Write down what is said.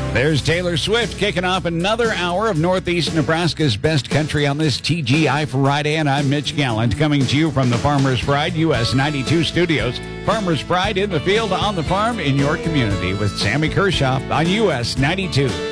There's Taylor Swift kicking off another hour of Northeast Nebraska's best country on this TGI Friday, and I'm Mitch Gallant coming to you from the Farmer's Pride US 92 studios. Farmer's Pride in the field, on the farm, in your community with Sammy Kershaw on US 92.